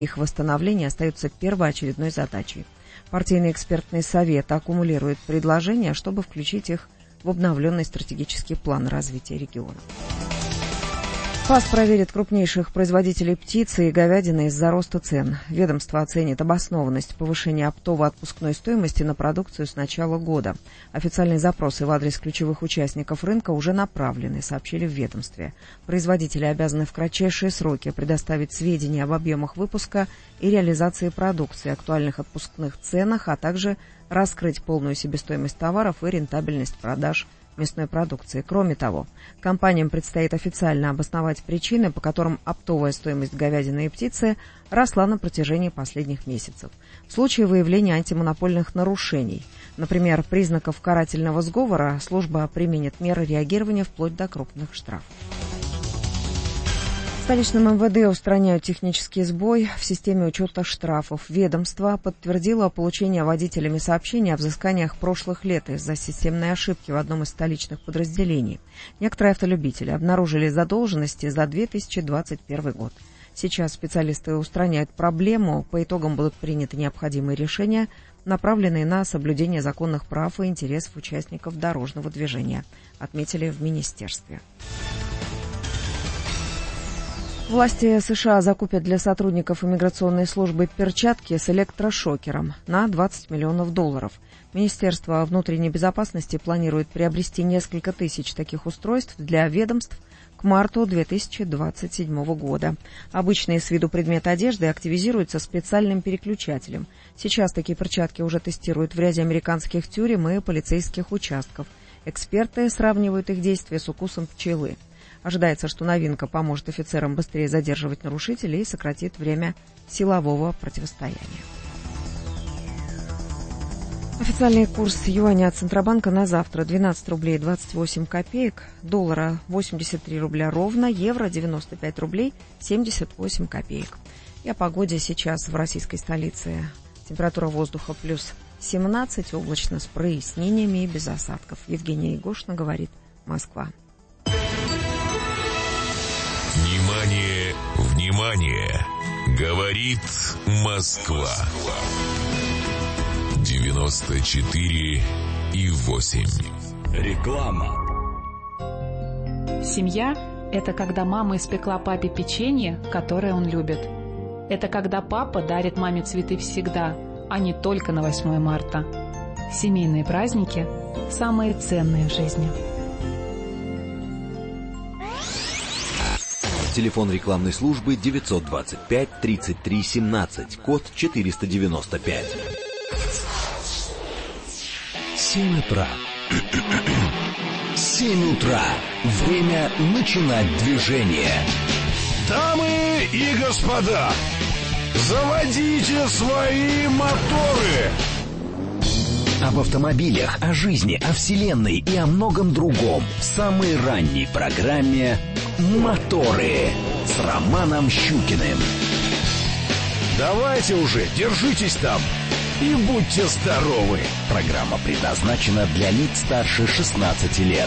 Их восстановление остается первоочередной задачей. Партийный экспертный совет аккумулирует предложения, чтобы включить их в обновленный стратегический план развития региона. ФАС проверит крупнейших производителей птицы и говядины из-за роста цен. Ведомство оценит обоснованность повышения оптово-отпускной стоимости на продукцию с начала года. Официальные запросы в адрес ключевых участников рынка уже направлены, сообщили в ведомстве. Производители обязаны в кратчайшие сроки предоставить сведения об объемах выпуска и реализации продукции, актуальных отпускных ценах, а также раскрыть полную себестоимость товаров и рентабельность продаж мясной продукции. Кроме того, компаниям предстоит официально обосновать причины, по которым оптовая стоимость говядины и птицы росла на протяжении последних месяцев. В случае выявления антимонопольных нарушений, например, признаков карательного сговора, служба применит меры реагирования вплоть до крупных штрафов. В столичном МВД устраняют технический сбой в системе учета штрафов. Ведомство подтвердило получение водителями сообщений о взысканиях прошлых лет из-за системной ошибки в одном из столичных подразделений. Некоторые автолюбители обнаружили задолженности за 2021 год. Сейчас специалисты устраняют проблему. По итогам будут приняты необходимые решения, направленные на соблюдение законных прав и интересов участников дорожного движения, отметили в министерстве. Власти США закупят для сотрудников иммиграционной службы перчатки с электрошокером на $20 миллионов. Министерство внутренней безопасности планирует приобрести несколько тысяч таких устройств для ведомств к марту 2027 года. Обычные с виду предметы одежды активизируются специальным переключателем. Сейчас такие перчатки уже тестируют в ряде американских тюрем и полицейских участков. Эксперты сравнивают их действия с укусом пчелы. Ожидается, что новинка поможет офицерам быстрее задерживать нарушителей и сократит время силового противостояния. Официальный курс юаня от Центробанка на завтра 12 рублей 28 копеек, доллара 83 рубля ровно, евро 95 рублей 78 копеек. И о погоде сейчас в российской столице. Температура воздуха плюс 17, облачно с прояснениями и без осадков. Евгения Егошина говорит, Москва. Внимание, внимание! Говорит Москва. 94,8. Реклама. Семья – это когда мама испекла папе печенье, которое он любит. Это когда папа дарит маме цветы всегда, а не только на 8 марта. Семейные праздники – самые ценные в жизни. Телефон рекламной службы 925-33-17, код 495. 7 утра. 7 утра. Время начинать движение. Дамы и господа, заводите свои моторы. Об автомобилях, о жизни, о вселенной и о многом другом в самой ранней программе «Моторы» с Романом Щукиным. Давайте уже, держитесь там и будьте здоровы. Программа предназначена для лиц старше 16 лет.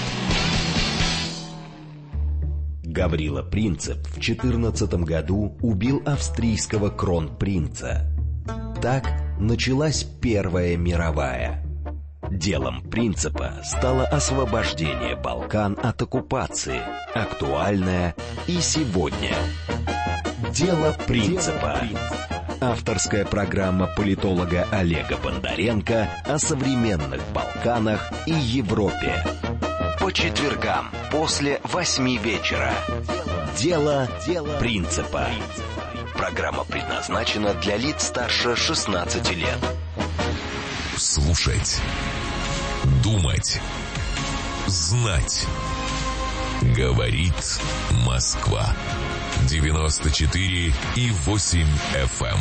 Гаврила Принцип в 14 году убил австрийского кронпринца. Так началась Первая мировая. Делом Принципа стало освобождение Балкан от оккупации, актуальное и сегодня. Дело Принципа. Авторская программа политолога Олега Бондаренко о современных Балканах и Европе. По четвергам после 8 вечера. Дело Принципа. Программа предназначена для лиц старше 16 лет. Слушать, думать, знать. Говорит Москва. 94,8 FM.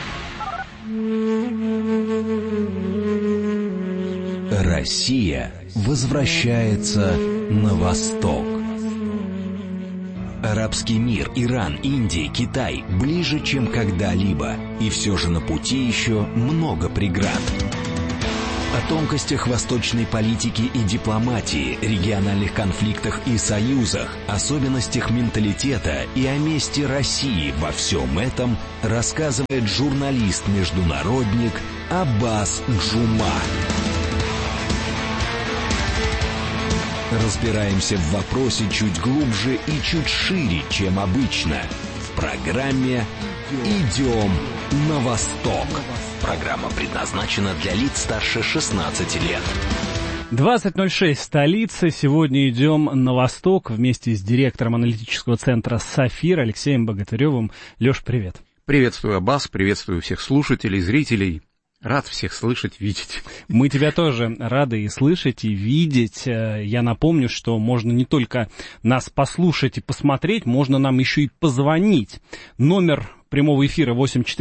Россия возвращается на восток. Арабский мир, Иран, Индия, Китай ближе, чем когда-либо. И все же на пути еще много преград. О тонкостях восточной политики и дипломатии, региональных конфликтах и союзах, особенностях менталитета и о месте России во всем этом рассказывает журналист-международник Аббас Джума. Разбираемся в вопросе чуть глубже и чуть шире, чем обычно. В программе «Идем на Восток». Программа предназначена для лиц старше 16 лет. 20:06 столица. Сегодня идем на восток вместе с директором аналитического центра «Сафир» Алексеем Богатыревым. Леш, привет. Приветствую, Аббас, приветствую всех слушателей, зрителей. Рад всех слышать, видеть. Мы тебя тоже рады и слышать, и видеть. Я напомню, что можно не только нас послушать и посмотреть, можно нам еще и позвонить. Номер прямого эфира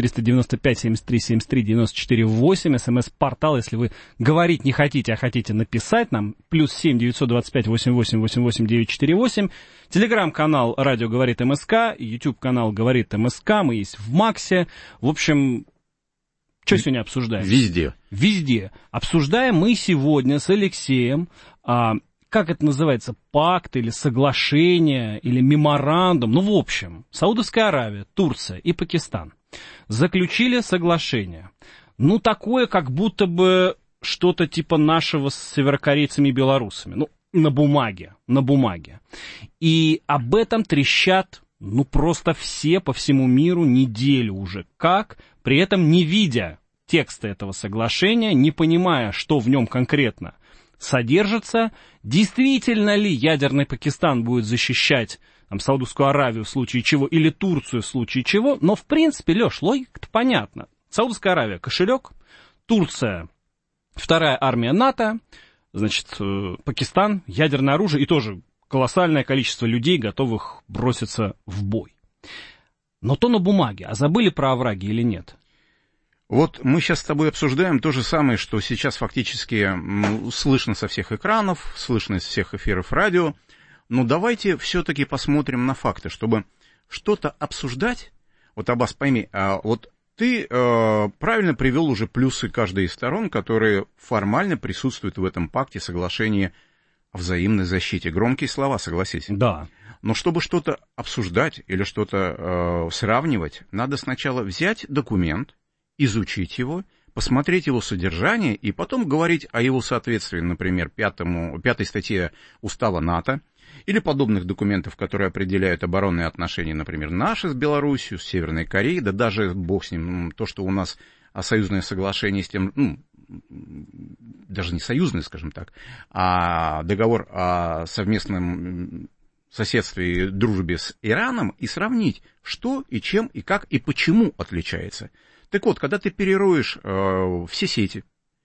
8-495-73-73-94-8. СМС-портал, если вы говорить не хотите, а хотите написать нам, +7 925 88 88 948. Телеграм-канал «Радио говорит МСК», YouTube-канал «Говорит МСК», мы есть в Максе. В общем, что сегодня обсуждаем? Везде. Везде. Обсуждаем мы сегодня с Алексеем, как это называется, пакт или соглашение, или меморандум. Ну, в общем, Саудовская Аравия, Турция и Пакистан заключили соглашение. Ну, такое, как будто бы что-то типа нашего с северокорейцами и белорусами. Ну, на бумаге. И об этом трещат, ну, просто все по всему миру неделю уже. Как? При этом не видя текста этого соглашения, не понимая, что в нем конкретно содержится, действительно ли ядерный Пакистан будет защищать там, Саудовскую Аравию в случае чего, или Турцию в случае чего. Но, в принципе, Леш, логика-то понятна. Саудовская Аравия — кошелек, Турция — вторая армия НАТО, значит, Пакистан — ядерное оружие и тоже колоссальное количество людей, готовых броситься в бой. Но то на бумаге. А забыли про овраги или нет? Вот мы сейчас с тобой обсуждаем то же самое, что сейчас фактически слышно со всех экранов, слышно из всех эфиров радио. Но давайте все-таки посмотрим на факты, чтобы что-то обсуждать. Вот, Аббас, пойми, вот ты правильно привел уже плюсы каждой из сторон, которые формально присутствуют в этом пакте, соглашении о взаимной защите. Громкие слова, согласись. Да. Но чтобы что-то обсуждать или что-то сравнивать, надо сначала взять документ, изучить его, посмотреть его содержание и потом говорить о его соответствии, например, 5 статье Устава НАТО или подобных документов, которые определяют оборонные отношения, например, наши с Белоруссией, с Северной Кореей, да даже, бог с ним, то, что у нас союзное соглашение с тем, даже не союзное, скажем так, а договор о совместном соседстве и дружбе с Ираном, и сравнить, что и чем, и как, и почему отличается. Так вот, когда ты перероешь все сети,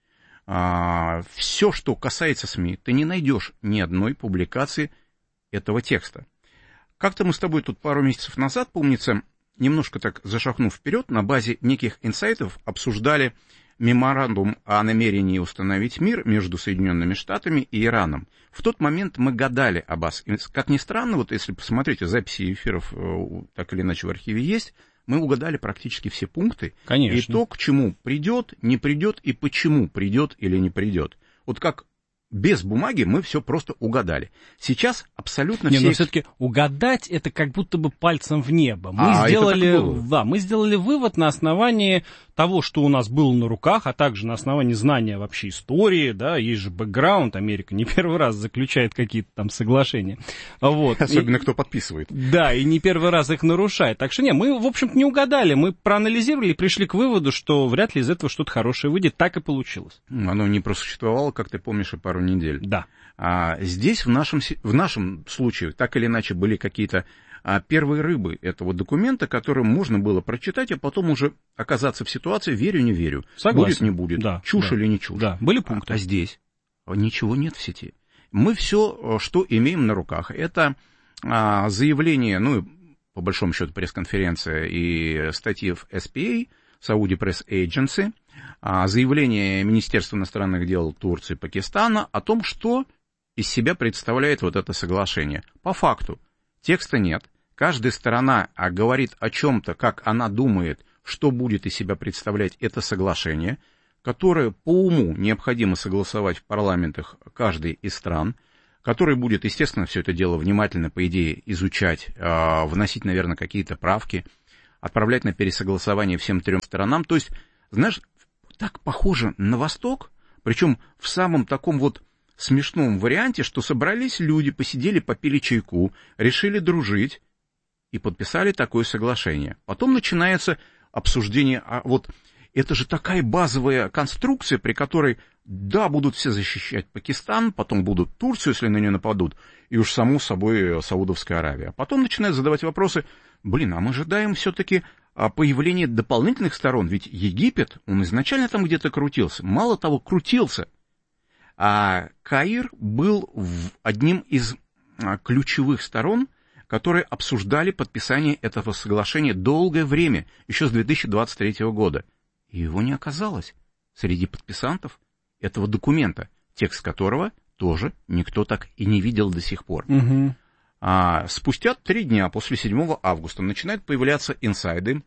все, что касается СМИ, ты не найдешь ни одной публикации этого текста. Как-то мы с тобой тут пару месяцев назад, помнится, немножко так зашагнув вперед, на базе неких инсайтов обсуждали меморандум о намерении установить мир между Соединенными Штатами и Ираном. В тот момент мы гадали, Аббас. Как ни странно, вот если посмотрите, записи эфиров так или иначе в архиве есть, мы угадали практически все пункты. Конечно. И то, к чему придет, не придет, и почему придет или не придет. Вот как без бумаги мы все просто угадали. Сейчас абсолютно все... Но все-таки угадать это как будто бы пальцем в небо. Мы сделали вывод на основании того, что у нас было на руках, а также на основании знания вообще истории, да, есть же бэкграунд, Америка не первый раз заключает какие-то там соглашения. Вот. Особенно кто подписывает. Да, и не первый раз их нарушает. Так что мы, в общем-то, не угадали, мы проанализировали и пришли к выводу, что вряд ли из этого что-то хорошее выйдет, так и получилось. Оно не просуществовало, как ты помнишь, и пару недель. Да. Здесь в нашем случае так или иначе были какие-то первые рыбы этого документа, которые можно было прочитать, а потом уже оказаться в ситуации верю, не верю. Согласен. Будет, не будет, да, чушь да. или не чушь. Да, были пункты. А здесь ничего нет в сети. Мы все, что имеем на руках, это заявление, по большому счету пресс-конференция и статьи в SPA, Saudi Press Agency, заявление Министерства иностранных дел Турции и Пакистана о том, что из себя представляет вот это соглашение. По факту текста нет. Каждая сторона говорит о чем-то, как она думает, что будет из себя представлять это соглашение. которое по уму необходимо согласовать в парламентах каждой из стран, который будет, естественно, все это дело внимательно, по идее, изучать, вносить, наверное, какие-то правки, отправлять на пересогласование всем 3 сторонам. То есть, знаешь, так похоже на Восток, причем в самом таком вот смешном варианте, что собрались люди, посидели, попили чайку, решили дружить и подписали такое соглашение. Потом начинается обсуждение, вот это же такая базовая конструкция, при которой, да, будут все защищать Пакистан, потом будут Турцию, если на нее нападут, и уж само собой Саудовская Аравия. А потом начинают задавать вопросы, а мы ожидаем все-таки появления дополнительных сторон, ведь Египет, он изначально там где-то крутился, мало того, крутился, а Каир был одним из ключевых сторон, которые обсуждали подписание этого соглашения долгое время, еще с 2023 года. И его не оказалось среди подписантов этого документа, текст которого тоже никто так и не видел до сих пор. Угу. Спустя 3 дня после 7 августа начинают появляться инсайды.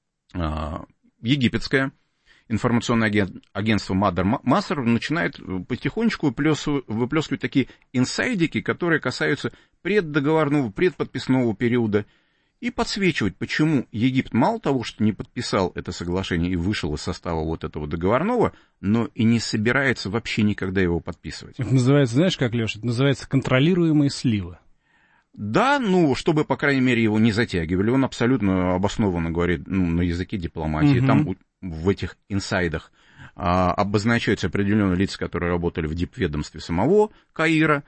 Египетское информационное агентство Мадар Маср начинает потихонечку выплескивать такие инсайдики, которые касаются преддоговорного, предподписного периода, и подсвечивать, почему Египет мало того, что не подписал это соглашение и вышел из состава вот этого договорного, но и не собирается вообще никогда его подписывать. Это называется, знаешь как, Леша, это называется контролируемые сливы. Да, чтобы, по крайней мере, его не затягивали. Он абсолютно обоснованно говорит на языке дипломатии. Угу. Там в этих инсайдах обозначаются определенные лица, которые работали в дипведомстве самого Каира,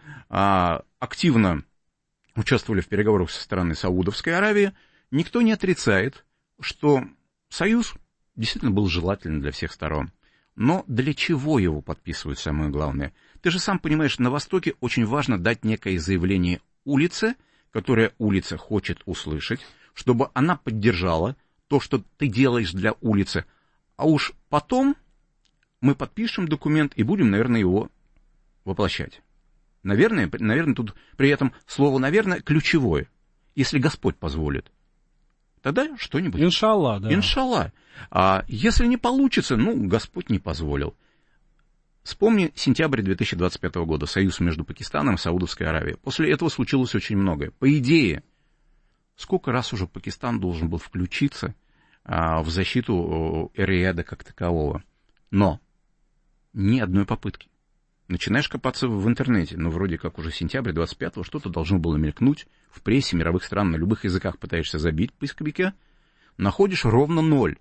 активно участвовали в переговорах со стороны Саудовской Аравии. Никто не отрицает, что союз действительно был желателен для всех сторон. Но для чего его подписывают, самое главное? Ты же сам понимаешь, на Востоке очень важно дать некое заявление улице, которое улица хочет услышать, чтобы она поддержала то, что ты делаешь для улицы. А уж потом мы подпишем документ и будем, наверное, его воплощать. Наверное, тут при этом слово «наверное» ключевое. Если Господь позволит, тогда что-нибудь. Иншалла, да. Иншалла. А если не получится, Господь не позволил. Вспомни сентябрь 2025 года, союз между Пакистаном и Саудовской Аравией. После этого случилось очень многое. По идее, сколько раз уже Пакистан должен был включиться в защиту Эр-Рияда как такового. Но ни одной попытки. Начинаешь копаться в интернете, вроде как уже сентябрь 25-го что-то должно было мелькнуть в прессе мировых стран, на любых языках пытаешься забить в поисковике, находишь ровно 0.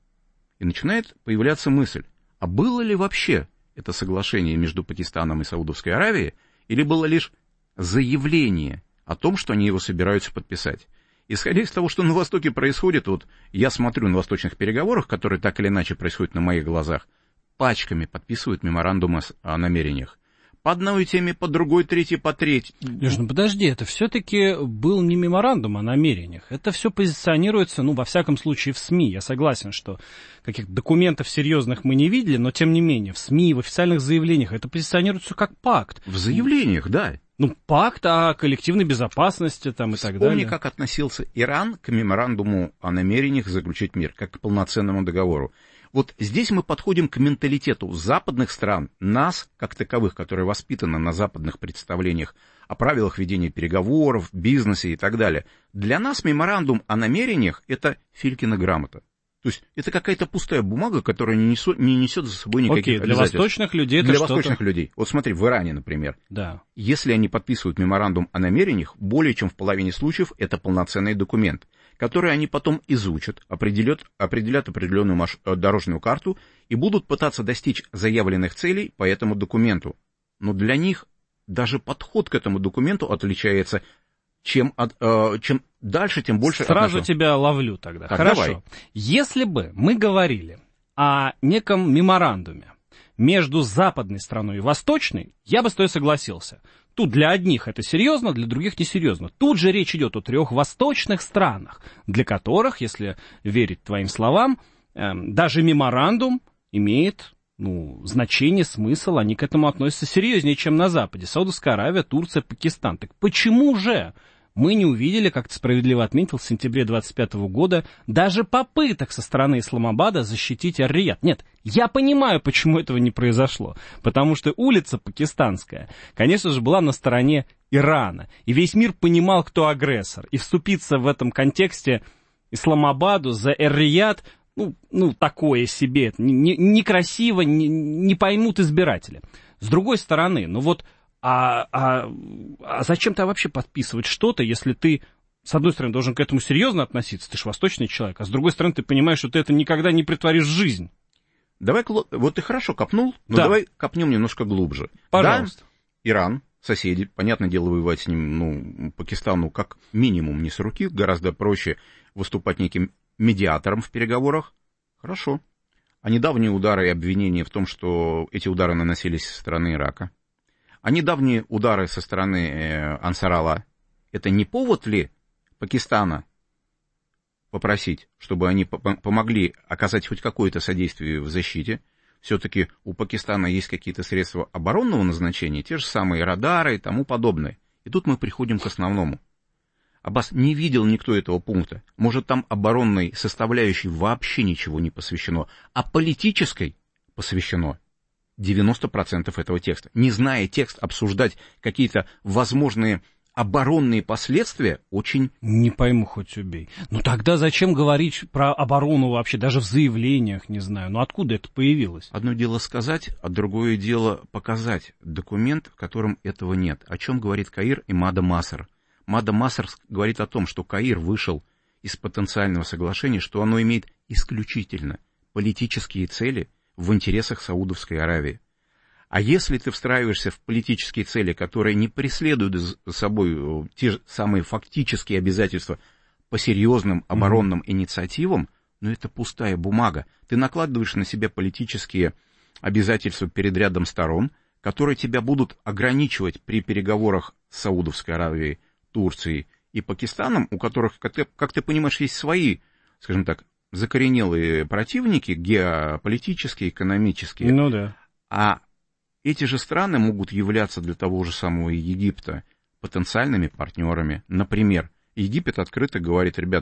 И начинает появляться мысль, а было ли вообще это соглашение между Пакистаном и Саудовской Аравией, или было лишь заявление о том, что они его собираются подписать. Исходя из того, что на Востоке происходит, я смотрю на восточных переговорах, которые так или иначе происходят на моих глазах, пачками подписывают меморандумы о намерениях. По одной теме, по другой, третьей, по третьей. Леш, подожди, это все-таки был не меморандум о намерениях. Это все позиционируется, во всяком случае, в СМИ. Я согласен, что каких-то документов серьезных мы не видели, но тем не менее, в СМИ, в официальных заявлениях это позиционируется как пакт. В заявлениях, да. Пакт о коллективной безопасности и так далее. Вспомни, как относился Иран к меморандуму о намерениях заключить мир, как к полноценному договору. Вот здесь мы подходим к менталитету западных стран, нас, как таковых, которые воспитаны на западных представлениях о правилах ведения переговоров, бизнесе и так далее. Для нас меморандум о намерениях – это Филькина грамота. То есть это какая-то пустая бумага, которая не несет за собой никаких обязательств. Для восточных людей это для восточных людей. Вот смотри, в Иране, например. Да. Если они подписывают меморандум о намерениях, более чем в половине случаев это полноценный документ, который они потом изучат, определят определенную дорожную карту и будут пытаться достичь заявленных целей по этому документу. Но для них даже подход к этому документу отличается. Чем дальше, тем больше... Сразу тебя ловлю тогда. Так, хорошо. Давай. Если бы мы говорили о неком меморандуме между западной страной и восточной, я бы с тобой согласился. Тут для одних это серьезно, для других несерьезно. Тут же речь идет о 3 восточных странах, для которых, если верить твоим словам, даже меморандум имеет значение, смысл, они к этому относятся серьезнее, чем на Западе. Саудовская Аравия, Турция, Пакистан. Так почему же мы не увидели, как ты справедливо отметил, в сентябре 25 года даже попыток со стороны Исламабада защитить Ар-Рияд. Нет, я понимаю, почему этого не произошло. Потому что улица пакистанская, конечно же, была на стороне Ирана. И весь мир понимал, кто агрессор. И вступиться в этом контексте Исламабаду за Ар-Рияд, такое себе, это некрасиво, не поймут избиратели. С другой стороны, А зачем тогда вообще подписывать что-то, если ты, с одной стороны, должен к этому серьезно относиться, ты же восточный человек, а с другой стороны, ты понимаешь, что ты это никогда не претворишь в жизнь? Вот ты хорошо копнул, но да. Давай копнем немножко глубже. Пожалуйста. Да, Иран, соседи, понятное дело, воевать с ним, Пакистану как минимум не с руки, гораздо проще выступать неким медиатором в переговорах. Хорошо. А недавние удары и обвинения в том, что эти удары наносились со стороны Ирака, а недавние удары со стороны Ансар-Алла, это не повод ли Пакистана попросить, чтобы они помогли оказать хоть какое-то содействие в защите? Все-таки у Пакистана есть какие-то средства оборонного назначения, те же самые радары и тому подобное. И тут мы приходим к основному. Аббас, не видел никто этого пункта. Может, там оборонной составляющей вообще ничего не посвящено, а политической посвящено 90% этого текста. Не зная текст, обсуждать какие-то возможные оборонные последствия очень... Не пойму, хоть убей. Тогда зачем говорить про оборону вообще, даже в заявлениях, не знаю. Откуда это появилось? Одно дело сказать, а другое дело показать документ, в котором этого нет. О чем говорит Каир и Мада Маср. Мада Маср говорит о том, что Каир вышел из потенциального соглашения, что оно имеет исключительно политические цели в интересах Саудовской Аравии. А если ты встраиваешься в политические цели, которые не преследуют за собой те же самые фактические обязательства по серьезным оборонным инициативам, это пустая бумага. Ты накладываешь на себя политические обязательства перед рядом сторон, которые тебя будут ограничивать при переговорах с Саудовской Аравией, Турцией и Пакистаном, у которых, как ты понимаешь, есть свои, скажем так, закоренелые противники, геополитические, экономические. Да. А эти же страны могут являться для того же самого Египта потенциальными партнерами. Например, Египет открыто говорит: ребят,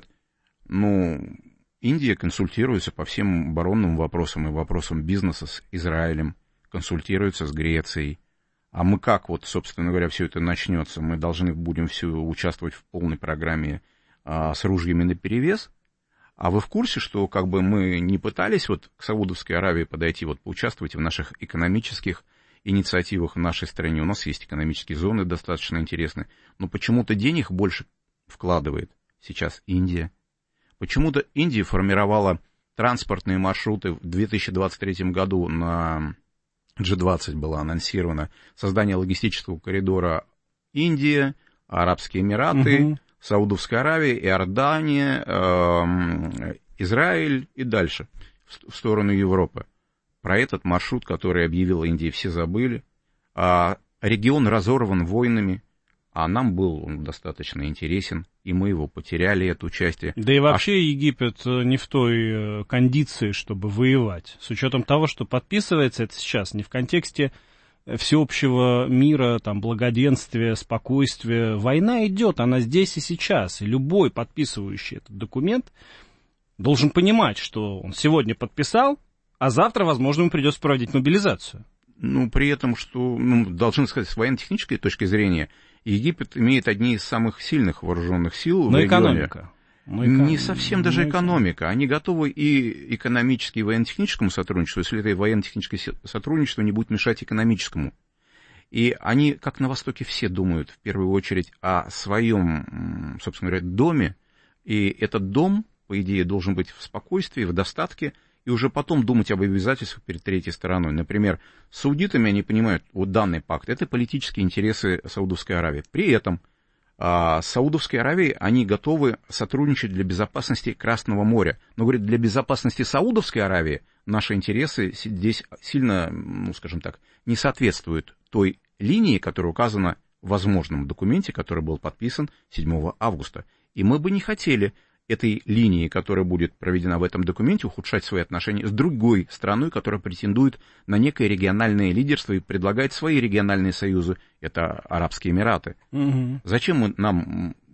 Индия консультируется по всем оборонным вопросам и вопросам бизнеса с Израилем, консультируется с Грецией. А мы как, собственно говоря, все это начнется? Мы должны будем участвовать в полной программе с ружьями наперевес. А вы в курсе, что мы не пытались к Саудовской Аравии подойти, поучаствовать в наших экономических инициативах в нашей стране? У нас есть экономические зоны достаточно интересные. Но почему-то денег больше вкладывает сейчас Индия. Почему-то Индия формировала транспортные маршруты в 2023 году на G20 было анонсировано создание логистического коридора Индия, Арабские Эмираты, Саудовская Аравия, Иордания, Израиль и дальше, в сторону Европы. Про этот маршрут, который объявила Индия, все забыли. Регион разорван войнами, а нам был он достаточно интересен, и мы его потеряли, это участие. Да и вообще Египет не в той кондиции, чтобы воевать. С учетом того, что подписывается это сейчас не в контексте всеобщего мира, благоденствия, спокойствия. Война идет, она здесь и сейчас. И любой подписывающий этот документ должен понимать, что он сегодня подписал, а завтра, возможно, ему придется проводить мобилизацию. При этом, что, должны сказать, с военно-технической точки зрения, Египет имеет одни из самых сильных вооруженных сил в регионе. Не совсем даже экономика. Они готовы и экономически, и военно-техническому сотрудничеству, если это военно-техническое сотрудничество не будет мешать экономическому. И они, как на Востоке, все думают в первую очередь о своем, собственно говоря, доме. И этот дом, по идее, должен быть в спокойствии, в достатке, и уже потом думать об обязательствах перед третьей стороной. Например, с саудитами они понимают, данный пакт — это политические интересы Саудовской Аравии. При этом с Саудовской Аравией они готовы сотрудничать для безопасности Красного моря. Но, говорят, для безопасности Саудовской Аравии наши интересы здесь сильно, скажем так, не соответствуют той линии, которая указана в возможном документе, который был подписан 7 августа. И мы бы не хотели этой линии, которая будет проведена в этом документе, ухудшать свои отношения с другой страной, которая претендует на некое региональное лидерство и предлагает свои региональные союзы. Это Арабские Эмираты. Зачем нам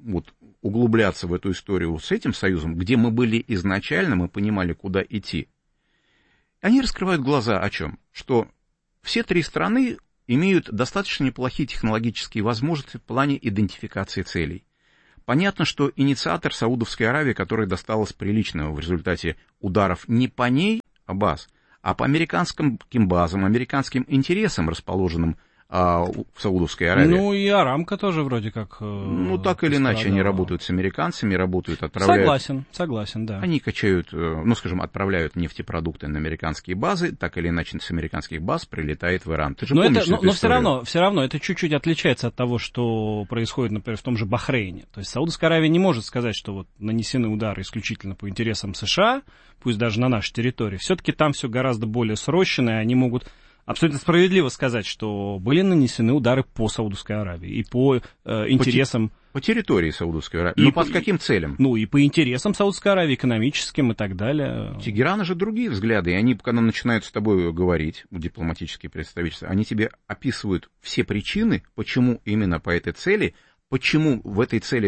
вот углубляться в эту историю с этим союзом, где мы были изначально, мы понимали, куда идти. Они раскрывают глаза о чем? Что все три страны имеют достаточно неплохие технологические возможности в плане идентификации целей. Понятно, что инициатор Саудовской Аравии, которой досталось приличного в результате ударов не по ней, Аббас, а по американским базам, американским интересам, расположенным в Саудовской Аравии. Ну и Арамко тоже вроде как... Ну, так или иначе, они работают с американцами, отправляют... Согласен, да. Они качают, отправляют нефтепродукты на американские базы, так или иначе с американских баз прилетает в Иран. Ты же помнишь эту историю? Но все равно это чуть-чуть отличается от того, что происходит, например, в том же Бахрейне. То есть Саудовская Аравия не может сказать, что вот нанесены удары исключительно по интересам США, пусть даже на нашей территории. Все-таки там все гораздо более срощено, и они могут абсолютно справедливо сказать, что были нанесены удары по Саудовской Аравии и по интересам... По территории Саудовской Аравии. Ну, под каким целям? Ну, и по интересам Саудовской Аравии, экономическим и так далее. У Тегерана же другие взгляды, и они, когда начинают с тобой говорить, дипломатические представительства, они тебе описывают все причины, почему именно по этой цели, почему в этой цели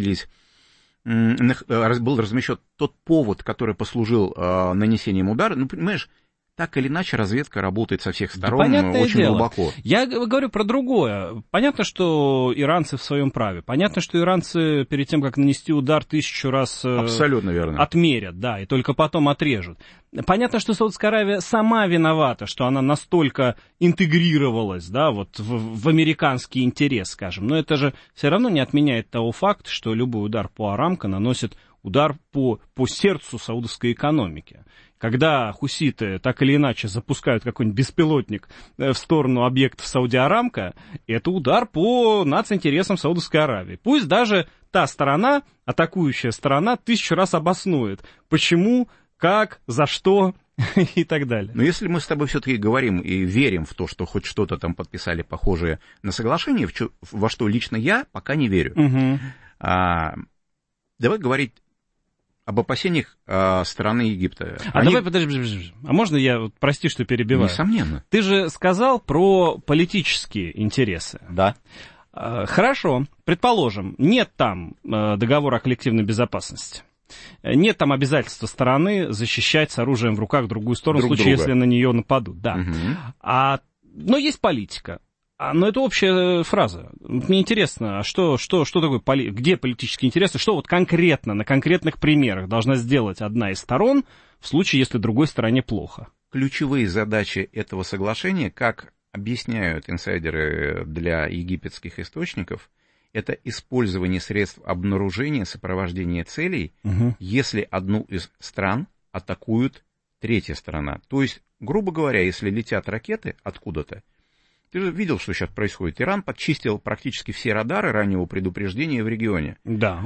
был размещен тот повод, который послужил нанесением удара. Ну, понимаешь, так или иначе разведка работает со всех сторон, да, очень глубоко. Я говорю про другое. Понятно, что иранцы в своем праве. Понятно, что иранцы перед тем, как нанести удар, 1000 раз абсолютно верно. Отмерят, да, и только потом отрежут. Понятно, что Саудовская Аравия сама виновата, что она настолько интегрировалась, да, вот в американский интерес, скажем. Но это же все равно не отменяет того факта, что любой удар по Арамко наносит удар по сердцу саудовской экономики. Когда хуситы так или иначе запускают какой-нибудь беспилотник в сторону объектов Сауди-Арамко, это удар по нацинтересам Саудовской Аравии. Пусть даже та сторона, атакующая сторона, 1000 раз обоснует, почему, как, за что и так далее. Но если мы с тобой все-таки говорим и верим в то, что хоть что-то там подписали похожее на соглашение, во что лично я пока не верю. Угу. Давай говорить об опасениях страны Египта. Давай, подожди. А можно я, прости, что перебиваю? Несомненно. Ты же сказал про политические интересы. Да. Хорошо, предположим, нет там договора о коллективной безопасности. Нет там обязательства стороны защищать с оружием в руках другую сторону, в случае, если на нее нападут. Да. Угу. Но есть политика. Но это общая фраза. Мне интересно, а что такое, где политические интересы, что вот конкретно, на конкретных примерах должна сделать одна из сторон в случае, если другой стороне плохо? Ключевые задачи этого соглашения, как объясняют инсайдеры для египетских источников, это использование средств обнаружения, сопровождения целей, если одну из стран атакует третья сторона. То есть, грубо говоря, если летят ракеты откуда-то, ты же видел, что сейчас происходит. Иран подчистил практически все радары раннего предупреждения в регионе. Да.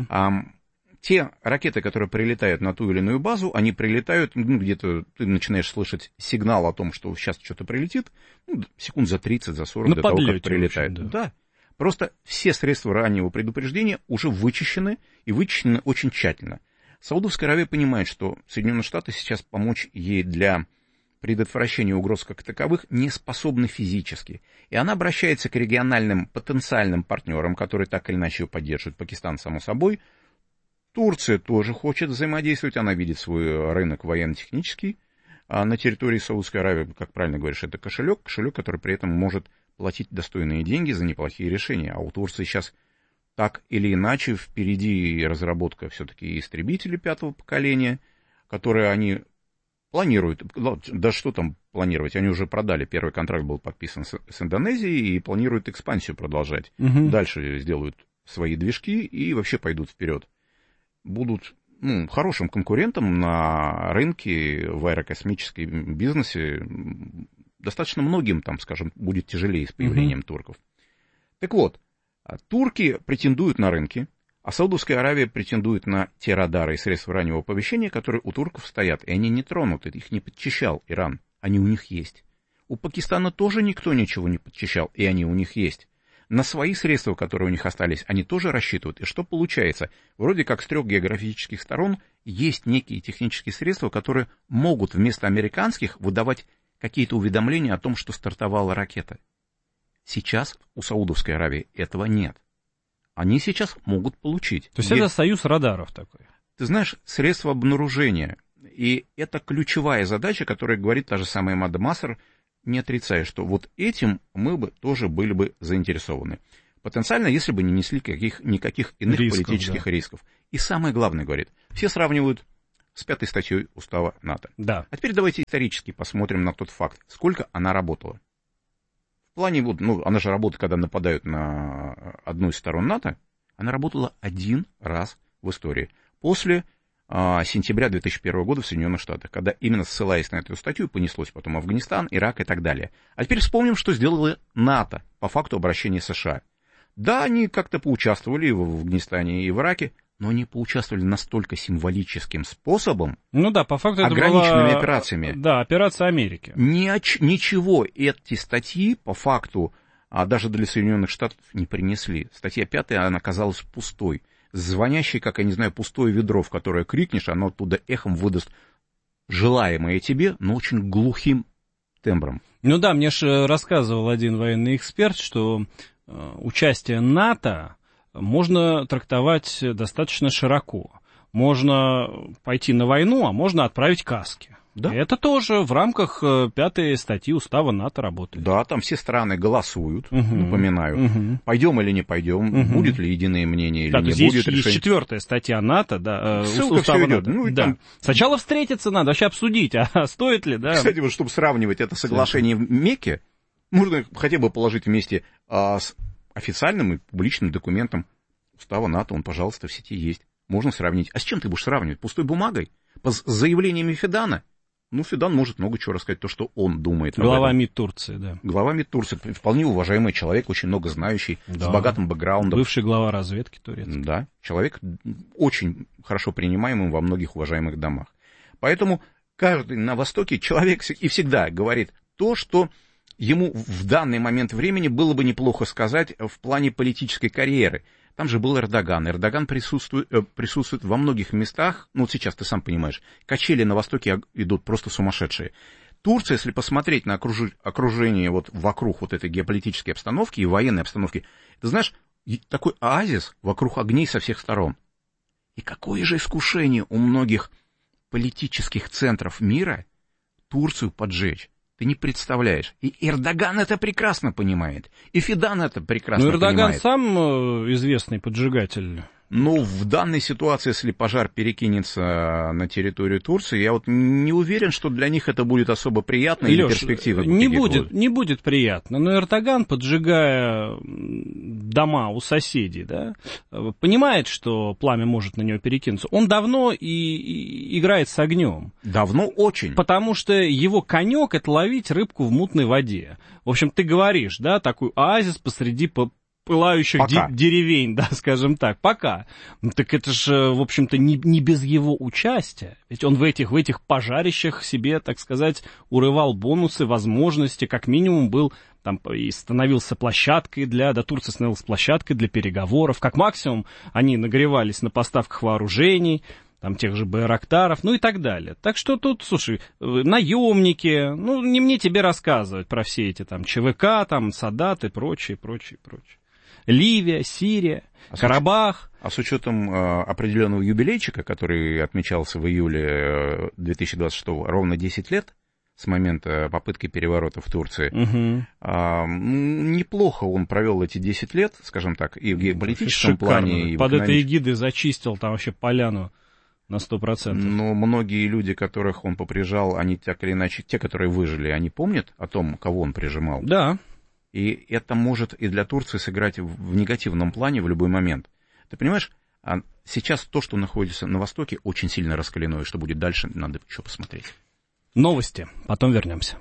Те ракеты, которые прилетают на ту или иную базу, они прилетают, где-то ты начинаешь слышать сигнал о том, что сейчас что-то прилетит, секунд за 30, за 40 до того, как прилетает. Да. Просто все средства раннего предупреждения уже вычищены, и вычищены очень тщательно. Саудовская Аравия понимает, что Соединенные Штаты сейчас помочь ей для предотвращения угроз как таковых не способны физически. И она обращается к региональным потенциальным партнерам, которые так или иначе ее поддерживают. Пакистан, само собой. Турция тоже хочет взаимодействовать. Она видит свой рынок военно-технический. А на территории Саудовской Аравии, как правильно говоришь, это кошелек, который при этом может платить достойные деньги за неплохие решения. А у Турции сейчас так или иначе впереди разработка все-таки истребителей 5-го поколения, которые они планируют, да что там планировать, они уже продали, первый контракт был подписан с Индонезией и планируют экспансию продолжать. Дальше сделают свои движки и вообще пойдут вперед. Будут хорошим конкурентом на рынке в аэрокосмическом бизнесе. Достаточно многим там, скажем, будет тяжелее с появлением турков. Так вот, турки претендуют на рынки, а Саудовская Аравия претендует на те радары и средства раннего оповещения, которые у турков стоят. И они не тронуты, их не подчищал Иран. Они у них есть. У Пакистана тоже никто ничего не подчищал, и они у них есть. На свои средства, которые у них остались, они тоже рассчитывают. И что получается? Вроде как с 3 географических сторон есть некие технические средства, которые могут вместо американских выдавать какие-то уведомления о том, что стартовала ракета. Сейчас у Саудовской Аравии этого нет. они сейчас могут получить. То есть это союз радаров такой? Ты знаешь, средства обнаружения. И это ключевая задача, которая говорит та же самая Мада Массер, не отрицая, что вот этим мы бы тоже были бы заинтересованы. Потенциально, если бы не несли никаких иных политических рисков. И самое главное, говорит, все сравнивают с 5 статьей Устава НАТО. Да. А теперь давайте исторически посмотрим на тот факт, сколько она работала. В плане, она же работает, когда нападают на одну из сторон НАТО, она работала один раз в истории. После сентября 2001 года в Соединенных Штатах, когда именно ссылаясь на эту статью, понеслось потом Афганистан, Ирак и так далее. А теперь вспомним, что сделало НАТО по факту обращения США. Да, они как-то поучаствовали и в Афганистане, и в Ираке, но они поучаствовали настолько символическим способом, ну да, по факту ограниченными это была, операциями. Да, операция Америки. Ничего эти статьи по факту, даже для Соединенных Штатов не принесли. Статья 5, она оказалась пустой. Звонящий, как, я не знаю, пустое ведро, в которое крикнешь, оно оттуда эхом выдаст желаемое тебе, но очень глухим тембром. Ну да, мне же рассказывал один военный эксперт, что участие НАТО можно трактовать достаточно широко. Можно пойти на войну, а можно отправить каски. Да? И это тоже в рамках 5 статьи Устава НАТО работает. Да, там все страны голосуют, напоминаю. Пойдем или не пойдем, будет ли единое мнение или не будет решения. Есть 4 статья НАТО, да, Ссылка Устава идет. НАТО. Ну, да. там... Сначала встретиться надо, вообще обсудить, а стоит ли, да. Кстати, вот чтобы сравнивать это соглашение в Мекке, можно хотя бы положить вместе с официальным и публичным документом Устава НАТО, он, пожалуйста, в сети есть. Можно сравнить. А с чем ты будешь сравнивать? Пустой бумагой? С заявлениями Фидана? Ну, Фидан может много чего рассказать, то, что он думает. Глава МИД Турции, да. Глава МИД Турции, вполне уважаемый человек, очень много знающий, да, с богатым бэкграундом. Бывший глава разведки турецкой. Да, человек очень хорошо принимаемый во многих уважаемых домах. Поэтому каждый на Востоке человек и всегда говорит то, что ему в данный момент времени было бы неплохо сказать в плане политической карьеры. Там же был Эрдоган. Эрдоган присутствует во многих местах. Ну, вот сейчас ты сам понимаешь, качели на Востоке идут просто сумасшедшие. Турция, если посмотреть на окружение вот вокруг вот этой геополитической обстановки и военной обстановки, ты знаешь, такой оазис вокруг огней со всех сторон. И какое же искушение у многих политических центров мира Турцию поджечь. Ты не представляешь. И Эрдоган это прекрасно понимает. И Фидан это прекрасно понимает. Но Эрдоган сам известный поджигатель. Ну, в данной ситуации, если пожар перекинется на территорию Турции, я вот не уверен, что для них это будет особо приятно, или перспективы. Не будет приятно. Но Эрдоган, поджигая дома у соседей, да, понимает, что пламя может на него перекинуться. Он давно и играет с огнем. Давно очень. Потому что его конек — это ловить рыбку в мутной воде. В общем, ты говоришь, да, такой оазис посреди пылающих деревень, да, скажем так, пока. Ну, так это же, в общем-то, не без его участия. Ведь он в этих пожарищах себе, так сказать, урывал бонусы, возможности, как минимум был там и становился площадкой Турция становилась площадкой для переговоров. Как максимум они нагревались на поставках вооружений, там тех же байрактаров, ну и так далее. Так что тут, слушай, наемники, ну не мне тебе рассказывать про все эти там ЧВК, там Садат и прочее. Ливия, Сирия, Карабах. А с учетом определенного юбилейчика, который отмечался в июле 2026, ровно 10 лет с момента попытки переворота в Турции, неплохо он провел эти 10 лет, скажем так, и в геополитическом плане. И под этой эгидой зачистил там вообще поляну на 100%. Но многие люди, которых он поприжал, они так или иначе, те, которые выжили, они помнят о том, кого он прижимал? Да. И это может и для Турции сыграть в негативном плане в любой момент. Ты понимаешь, сейчас то, что находится на Востоке, очень сильно раскалено, и что будет дальше, надо еще посмотреть. Новости, потом вернемся.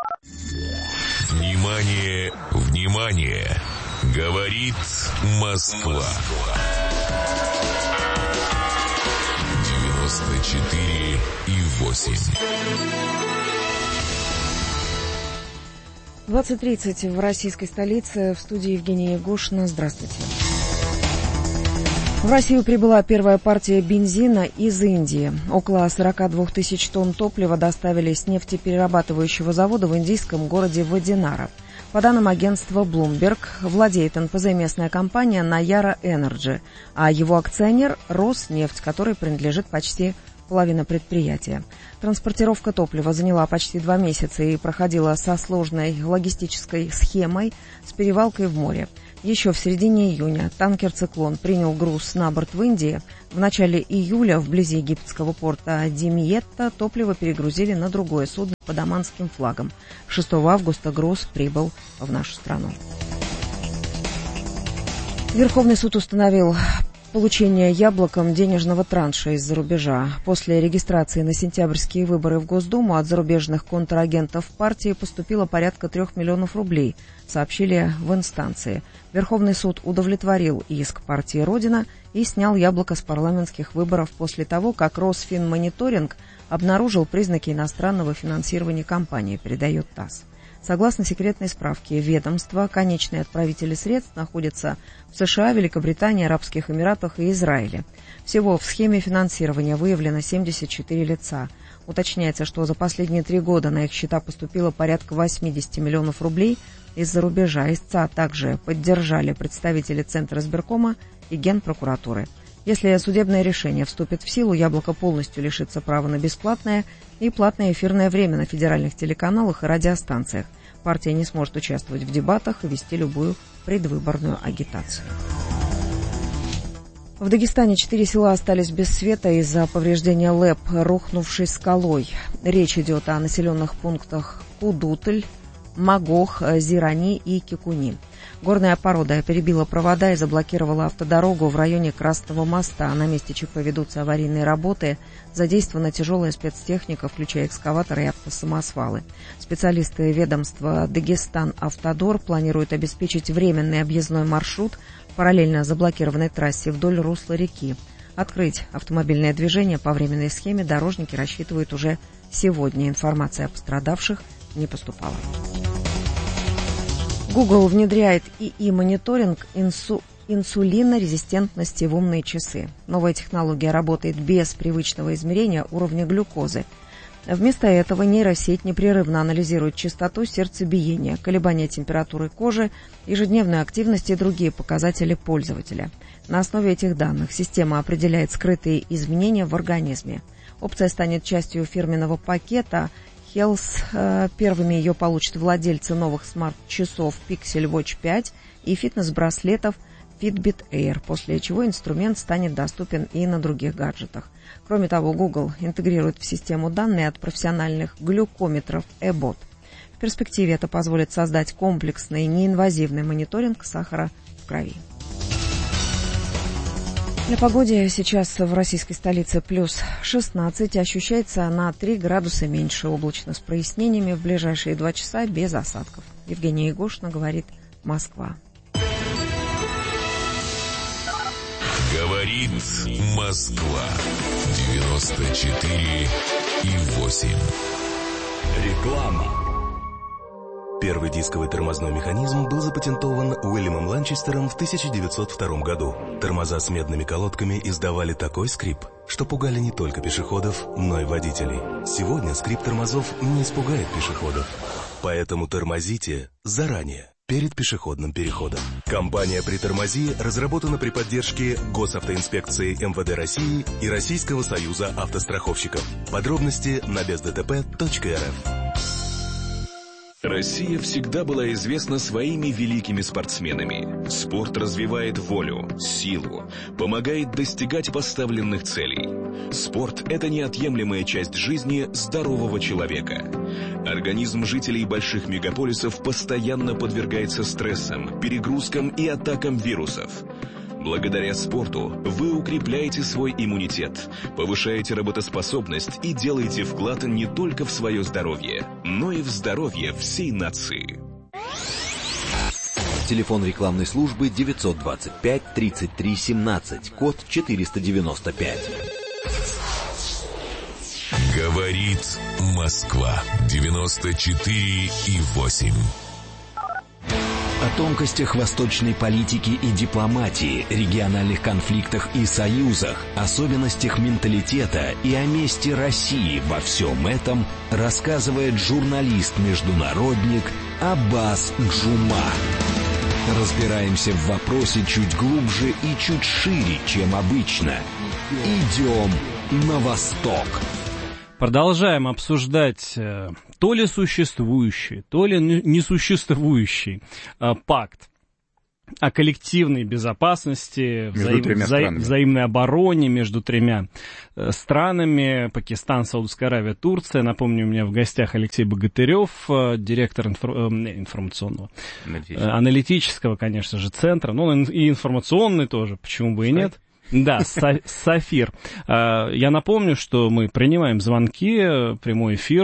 Внимание, внимание! Говорит Москва. 94,8. 20:30 в российской столице. В студии Евгения Егошина. Здравствуйте. В Россию прибыла первая партия бензина из Индии. Около 42 тысяч тонн топлива доставили с нефтеперерабатывающего завода в индийском городе Вадинара. По данным агентства Bloomberg, владеет НПЗ местная компания Nayara Energy, а его акционер Роснефть, который принадлежит почти половина предприятия. Транспортировка топлива заняла почти 2 месяца и проходила со сложной логистической схемой с перевалкой в море. Еще в середине июня танкер «Циклон» принял груз на борт в Индии. В начале июля вблизи египетского порта Димиетта топливо перегрузили на другое судно под оманским флагом. 6 августа груз прибыл в нашу страну. Верховный суд установил получение Яблоком денежного транша из-за рубежа. После регистрации на сентябрьские выборы в Госдуму от зарубежных контрагентов партии поступило порядка 3 миллионов рублей, сообщили в инстанции. Верховный суд удовлетворил иск партии «Родина» и снял Яблоко с парламентских выборов после того, как Росфинмониторинг обнаружил признаки иностранного финансирования кампании, передает ТАСС. Согласно секретной справке ведомства, конечные отправители средств находятся в США, Великобритании, Арабских Эмиратах и Израиле. Всего в схеме финансирования выявлено 74 лица. Уточняется, что за последние 3 года на их счета поступило порядка 80 миллионов рублей из-за рубежа. Истца также поддержали представители Центра избиркома и Генпрокуратуры. Если судебное решение вступит в силу, Яблоко полностью лишится права на бесплатное и платное эфирное время на федеральных телеканалах и радиостанциях. Партия не сможет участвовать в дебатах и вести любую предвыборную агитацию. В Дагестане 4 села остались без света из-за повреждения ЛЭП, рухнувшей скалой. Речь идет о населенных пунктах Кудутль, Магох, Зирани и Кикуни. Горная порода перебила провода и заблокировала автодорогу в районе Красного моста. На месте ЧП ведутся аварийные работы. Задействована тяжелая спецтехника, включая экскаваторы и автосамосвалы. Специалисты ведомства «Дагестан-Автодор» планируют обеспечить временный объездной маршрут параллельно заблокированной трассе вдоль русла реки. Открыть автомобильное движение по временной схеме дорожники рассчитывают уже сегодня. Информация о пострадавших не поступала. Google внедряет ИИ-мониторинг инсулинорезистентности в умные часы. Новая технология работает без привычного измерения уровня глюкозы. Вместо этого нейросеть непрерывно анализирует частоту сердцебиения, колебания температуры кожи, ежедневную активность и другие показатели пользователя. На основе этих данных система определяет скрытые изменения в организме. Опция станет частью фирменного пакета Health. Первыми ее получат владельцы новых смарт-часов Pixel Watch 5 и фитнес-браслетов Fitbit Air, после чего инструмент станет доступен и на других гаджетах. Кроме того, Google интегрирует в систему данные от профессиональных глюкометров Abbott. В перспективе это позволит создать комплексный неинвазивный мониторинг сахара в крови. Для погоды сейчас в российской столице плюс 16, ощущается на 3 градуса меньше, облачно с прояснениями, в ближайшие 2 часа без осадков. Евгения Егошина говорит, Москва. Говорит Москва. 94,8. Реклама. Первый дисковый тормозной механизм был запатентован Уильямом Ланчестером в 1902 году. Тормоза с медными колодками издавали такой скрип, что пугали не только пешеходов, но и водителей. Сегодня скрип тормозов не испугает пешеходов. Поэтому тормозите заранее, перед пешеходным переходом. Компания «Притормози» разработана при поддержке Госавтоинспекции МВД России и Российского союза автостраховщиков. Подробности на бездтп.рф. Россия всегда была известна своими великими спортсменами. Спорт развивает волю, силу, помогает достигать поставленных целей. Спорт – это неотъемлемая часть жизни здорового человека. Организм жителей больших мегаполисов постоянно подвергается стрессам, перегрузкам и атакам вирусов. Благодаря спорту вы укрепляете свой иммунитет, повышаете работоспособность и делаете вклад не только в свое здоровье, но и в здоровье всей нации. Телефон рекламной службы 925 33 17, код 495. Говорит Москва. 94,8. О тонкостях восточной политики и дипломатии, региональных конфликтах и союзах, особенностях менталитета и о месте России во всем этом рассказывает журналист-международник Аббас Джума. Разбираемся в вопросе чуть глубже и чуть шире, чем обычно. Идем на восток. Продолжаем обсуждать то ли существующий, то ли несуществующий пакт о коллективной безопасности, взаимной обороне между тремя странами: Пакистан, Саудовская Аравия, Турция. Напомню, у меня в гостях Алексей Богатырев, директор информационного, аналитического, конечно же, центра, ну и информационный тоже, почему бы и нет. Да, Сафир. Я напомню, что мы принимаем звонки, прямой эфир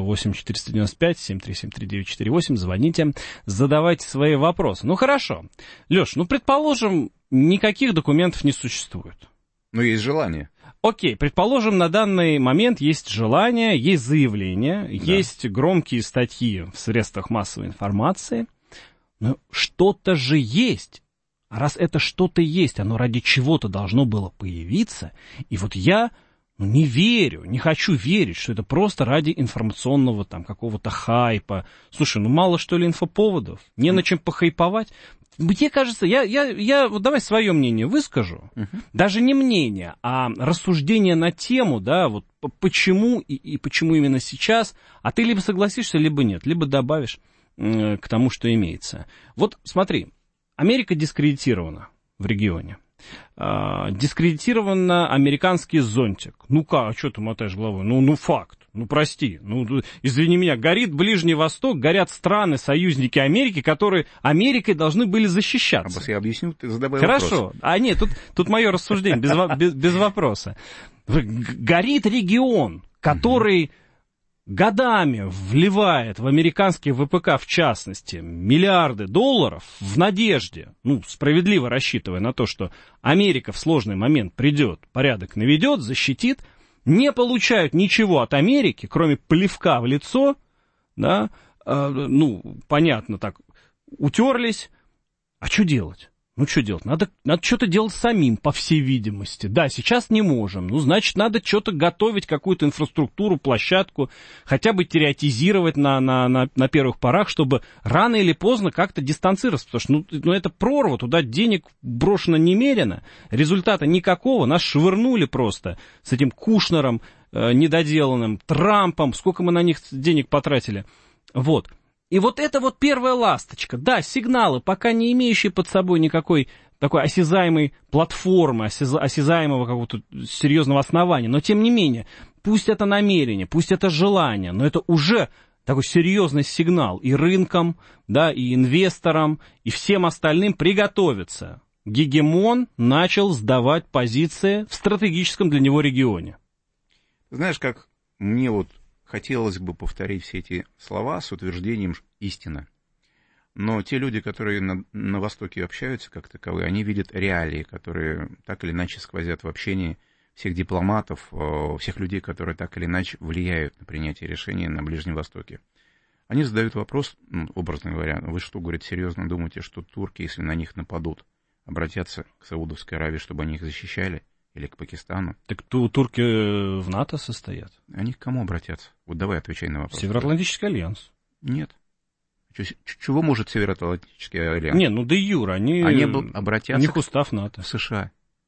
8-495-7373948. Звоните, задавайте свои вопросы. Ну, хорошо. Леш, предположим, никаких документов не существует. Но есть желание. Окей, предположим, на данный момент есть желание, есть заявление, есть громкие статьи в средствах массовой информации. Но что-то же есть. А раз это что-то есть, оно ради чего-то должно было появиться. И вот я не верю, не хочу верить, что это просто ради информационного там какого-то хайпа. Слушай, мало что ли инфоповодов? Не на чем похайповать? Мне кажется, я вот давай свое мнение выскажу. Даже не мнение, а рассуждение на тему, да, вот почему и почему именно сейчас. А ты либо согласишься, либо нет, либо добавишь к тому, что имеется. Вот смотри. Америка дискредитирована в регионе. Дискредитирован американский зонтик. А что ты мотаешь головой? Факт. Прости. Извини меня, горит Ближний Восток, горят страны, союзники Америки, которые Америкой должны были защищаться. Аббас, я объясню, ты задавай вопрос. Хорошо. Нет, тут мое рассуждение, без вопроса. Горит регион, который годами вливает в американские ВПК, в частности, миллиарды долларов в надежде, справедливо рассчитывая на то, что Америка в сложный момент придет, порядок наведет, защитит, не получают ничего от Америки, кроме плевка в лицо, да, понятно, так, утерлись, а что делать? Что делать? Надо что-то делать самим, по всей видимости. Да, сейчас не можем. Значит, надо что-то готовить, какую-то инфраструктуру, площадку, хотя бы теоретизировать на первых порах, чтобы рано или поздно как-то дистанцироваться. Потому что, это прорва, туда денег брошено немерено, результата никакого. Нас швырнули просто с этим Кушнером недоделанным, Трампом. Сколько мы на них денег потратили. Вот. И вот это вот первая ласточка. Да, сигналы, пока не имеющие под собой никакой такой осязаемой платформы, осязаемого какого-то серьезного основания. Но тем не менее, пусть это намерение, пусть это желание, но это уже такой серьезный сигнал и рынкам, да, и инвесторам, и всем остальным приготовиться. Гегемон начал сдавать позиции в стратегическом для него регионе. Знаешь, как мне хотелось бы повторить все эти слова с утверждением «истина». Но те люди, которые на Востоке общаются как таковые, они видят реалии, которые так или иначе сквозят в общении всех дипломатов, всех людей, которые так или иначе влияют на принятие решений на Ближнем Востоке. Они задают вопрос, образно говоря: вы что, говорят, серьезно думаете, что турки, если на них нападут, обратятся к Саудовской Аравии, чтобы они их защищали? Или к Пакистану? Так турки в НАТО состоят. Они к кому обратятся? Вот давай отвечай на вопрос. Североатлантический альянс. Нет. Чего может Североатлантический альянс? де юре, они обратятся, у них устав НАТО. В США.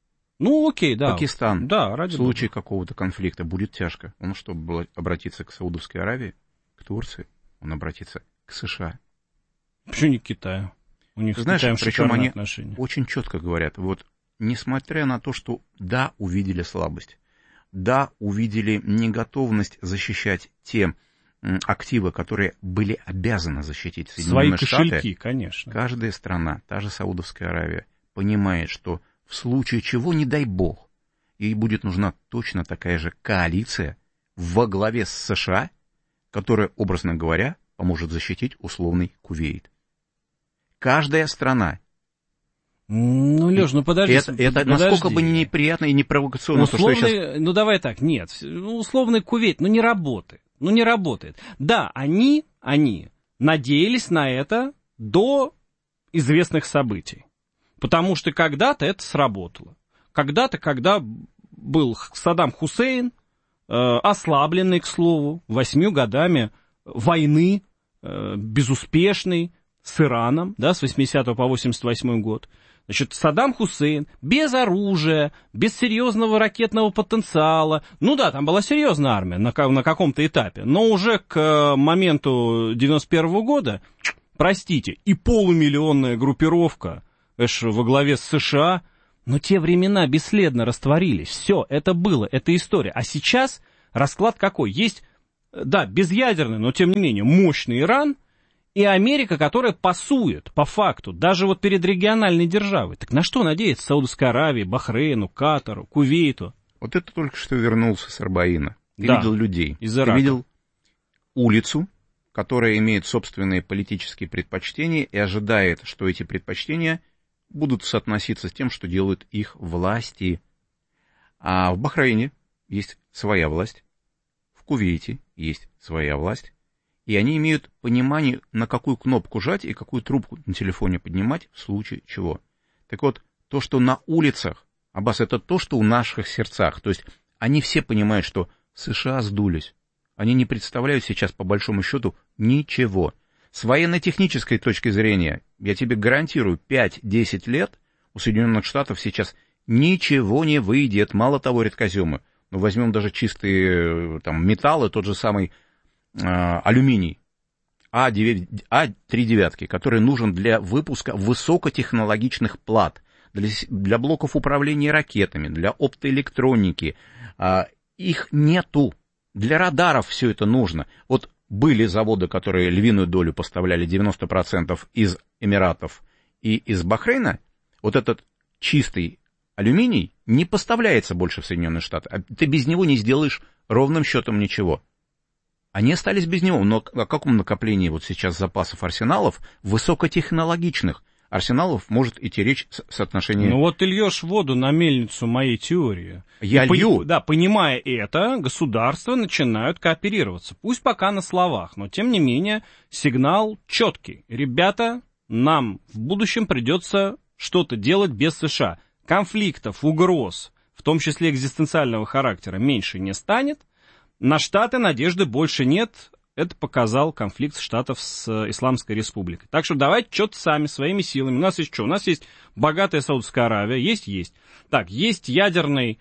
Окей, да. Пакистан, да, в случае какого-то конфликта будет тяжко. Он чтобы обратиться к Саудовской Аравии, к Турции, он обратится к США. Почему не к Китаю? У них знаешь, с Китаем причем они отношения. Очень четко говорят, несмотря на то, что да, увидели слабость, да, увидели неготовность защищать те активы, которые были обязаны защитить Соединенные Штаты. Свои кошельки, конечно. Каждая страна, та же Саудовская Аравия, понимает, что в случае чего, не дай бог, ей будет нужна точно такая же коалиция во главе с США, которая, образно говоря, поможет защитить условный Кувейт. Каждая страна. Лёш, подожди. Это насколько бы неприятно и непровокационно. Давай так, нет. Условный Кувейт, не работает. Не работает. Да, они надеялись на это до известных событий. Потому что когда-то это сработало. Когда-то, когда был Саддам Хусейн, ослабленный, к слову, 8 годами войны, безуспешной, с Ираном, да, с 80 по 88 год. Значит, Саддам Хусейн без оружия, без серьезного ракетного потенциала. Ну да, там была серьезная армия на каком-то этапе, но уже к моменту 91 года, простите, и полумиллионная группировка во главе с США, но те времена бесследно растворились. Все, это было, это история. А сейчас расклад какой? Есть, да, безъядерный, но тем не менее мощный Иран, и Америка, которая пасует, по факту, даже вот перед региональной державой. Так на что надеяться Саудовской Аравии, Бахрейну, Катару, Кувейту? Вот это только что вернулся с Арбаина. Ты да, видел людей. из Ирака. Ты видел улицу, которая имеет собственные политические предпочтения и ожидает, что эти предпочтения будут соотноситься с тем, что делают их власти. А в Бахрейне есть своя власть, в Кувейте есть своя власть. И они имеют понимание, на какую кнопку жать и какую трубку на телефоне поднимать в случае чего. Так вот, то, что на улицах, Аббас, это то, что в наших сердцах. То есть они все понимают, что США сдулись. Они не представляют сейчас, по большому счету, ничего. С военно-технической точки зрения, я тебе гарантирую, 5-10 лет у Соединенных Штатов сейчас ничего не выйдет. Мало того, редкоземы. Ну, возьмем даже чистые там, металлы, тот же самый алюминий А3, который нужен для выпуска высокотехнологичных плат, для блоков управления ракетами, для оптоэлектроники. Их нету. Для радаров все это нужно. Вот были заводы, которые львиную долю поставляли, 90% из Эмиратов и из Бахрейна. Вот этот чистый алюминий не поставляется больше в Соединенные Штаты. Ты без него не сделаешь ровным счетом ничего. Они остались без него, но о каком накоплении вот сейчас запасов арсеналов, высокотехнологичных арсеналов, может идти речь в соотношении... Ну вот ты льешь воду на мельницу моей теории. Я лью. Да, понимая это, государства начинают кооперироваться. Пусть пока на словах, но тем не менее сигнал четкий. Ребята, нам в будущем придется что-то делать без США. Конфликтов, угроз, в том числе экзистенциального характера, меньше не станет. На Штаты надежды больше нет. Это показал конфликт Штатов с Исламской Республикой. Так что давайте что-то сами, своими силами. У нас есть что? У нас есть богатая Саудовская Аравия. Есть. Так, есть ядерный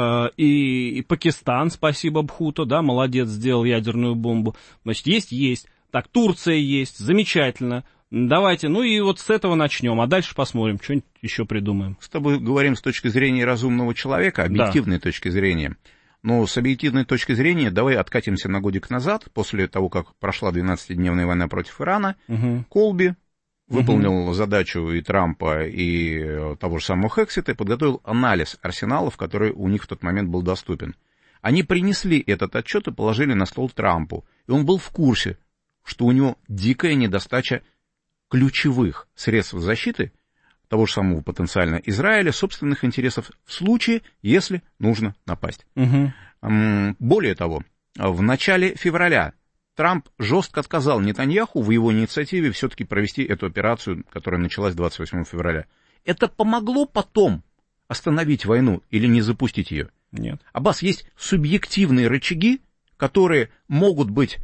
и Пакистан, спасибо Бхутто, да, молодец, сделал ядерную бомбу. Значит, есть. Так, Турция есть, замечательно. Давайте, ну и вот с этого начнем, а дальше посмотрим, что-нибудь еще придумаем. С тобой говорим с точки зрения разумного человека, объективной точки зрения. Но с объективной точки зрения давай откатимся на годик назад, после того, как прошла 12-дневная война против Ирана. Колби выполнил задачу и Трампа, и того же самого Хексета, и подготовил анализ арсеналов, который у них в тот момент был доступен. Они принесли этот отчет и положили на стол Трампу. И он был в курсе, что у него дикая недостача ключевых средств защиты, того же самого потенциально Израиля, собственных интересов в случае, если нужно напасть. Более того, в начале февраля Трамп жестко отказал Нетаньяху в его инициативе все-таки провести эту операцию, которая началась 28 февраля. Это помогло потом остановить войну или не запустить ее? Нет. Аббас, есть субъективные рычаги, которые могут быть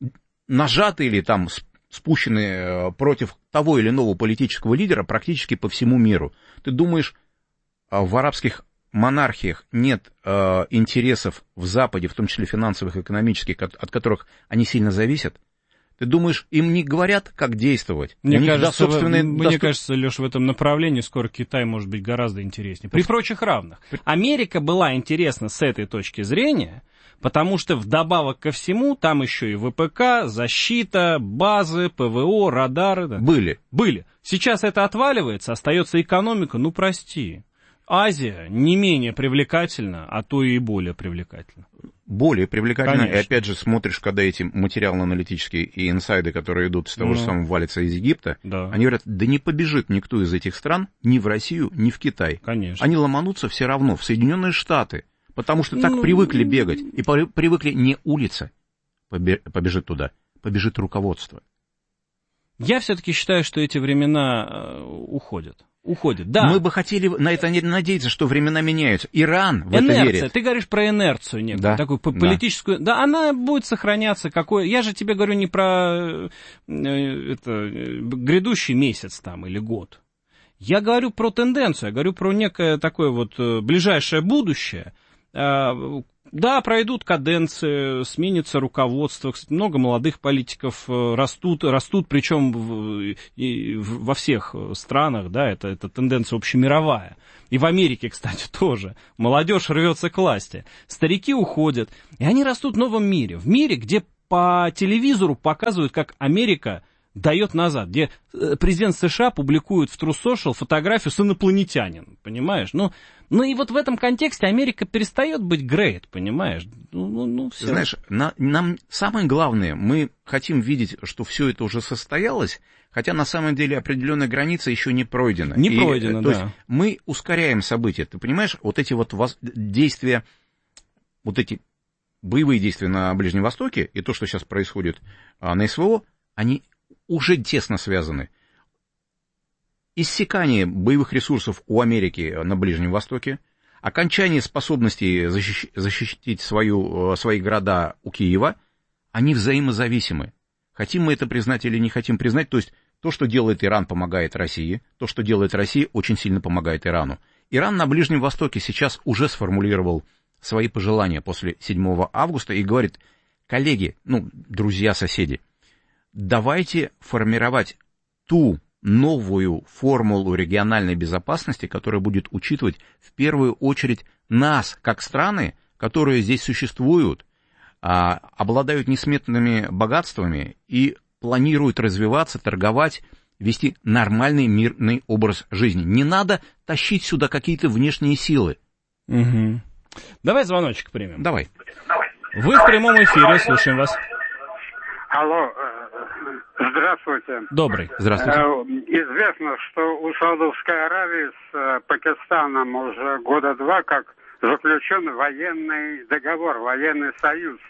нажаты или там спущены против того или иного политического лидера практически по всему миру. Ты думаешь, в арабских монархиях нет интересов в Западе, в том числе финансовых и экономических, от которых они сильно зависят? Ты думаешь, им не говорят, как действовать? Мне кажется, Леш, в этом направлении скоро Китай может быть гораздо интереснее. При прочих равных. Америка была интересна с этой точки зрения, потому что вдобавок ко всему там еще и ВПК, защита, базы, ПВО, радары. Да. Были. Сейчас это отваливается, остается экономика, ну прости. Азия не менее привлекательна, а то и более привлекательна. Более привлекательно. Конечно. И опять же смотришь, когда эти материалы аналитические и инсайды, которые идут с того же самого валятся из Египта, да. Они говорят, да не побежит никто из этих стран ни в Россию, ни в Китай. Конечно. Они ломанутся все равно в Соединенные Штаты, потому что так привыкли бегать. И привыкли не улица побежит туда, побежит руководство. Я все-таки считаю, что эти времена уходят. Да. Мы бы хотели на это надеяться, что времена меняются. Иран в это верит. Ты говоришь про инерцию некую, такую политическую. Да, она будет сохраняться. Я же тебе говорю не про грядущий месяц там или год. Я говорю про тенденцию, я говорю про некое такое вот ближайшее будущее. Да, пройдут каденции, сменится руководство. Кстати, много молодых политиков растут, причем во всех странах, да, это тенденция общемировая. И в Америке, кстати, тоже. Молодежь рвется к власти. Старики уходят, и они растут в новом мире. В мире, где по телевизору показывают, как Америка дает назад, где президент США публикует в True Social фотографию с инопланетянином, понимаешь? Ну и вот в этом контексте Америка перестает быть great, понимаешь? Все. Знаешь, нам самое главное, мы хотим видеть, что все это уже состоялось, хотя на самом деле определенная граница еще не пройдена. Да. То есть мы ускоряем события, ты понимаешь? Вот эти вот действия, вот эти боевые действия на Ближнем Востоке и то, что сейчас происходит на СВО, они уже тесно связаны. Иссякание боевых ресурсов у Америки на Ближнем Востоке, окончание способности защитить свои города у Киева, они взаимозависимы. Хотим мы это признать или не хотим признать, то есть то, что делает Иран, помогает России, то, что делает Россия, очень сильно помогает Ирану. Иран на Ближнем Востоке сейчас уже сформулировал свои пожелания после 7 августа и говорит: коллеги, друзья, соседи, давайте формировать ту новую формулу региональной безопасности, которая будет учитывать в первую очередь нас, как страны, которые здесь существуют, обладают несметными богатствами и планируют развиваться, торговать, вести нормальный мирный образ жизни. Не надо тащить сюда какие-то внешние силы. Угу. Давай звоночек примем. Давай. Вы в прямом эфире, слушаем вас. Алло, здравствуйте. Добрый. Здравствуйте. Известно, что у Саудовской Аравии с Пакистаном уже года 2 как заключен военный договор, военный союз.